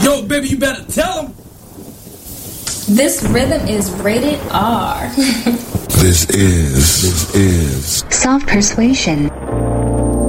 Yo, baby, you better tell him. This rhythm is rated R. This is Soft Persuasion.